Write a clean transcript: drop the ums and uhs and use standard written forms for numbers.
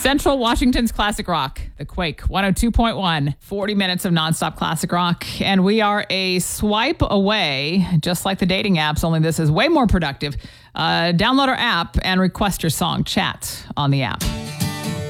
Central Washington's classic rock, The Quake, 102.1, 40 minutes of nonstop classic rock. And we are a swipe away, just like the dating apps, only this is way more productive. Download our app and request your song. Chat on the app.